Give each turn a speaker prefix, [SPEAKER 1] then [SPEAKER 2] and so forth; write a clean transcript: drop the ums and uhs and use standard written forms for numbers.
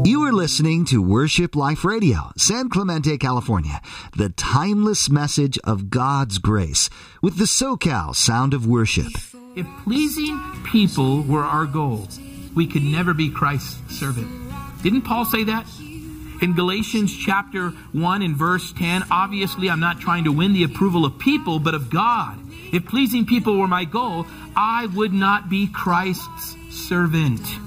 [SPEAKER 1] You are listening to Worship Life Radio, San Clemente, California, the timeless message of God's grace with the SoCal sound of worship.
[SPEAKER 2] If pleasing people were our goal, we could never be Christ's servant. Didn't Paul say that? In Galatians chapter 1 and verse 10, obviously I'm not trying to win the approval of people, but of God. If pleasing people were my goal, I would not be Christ's servant.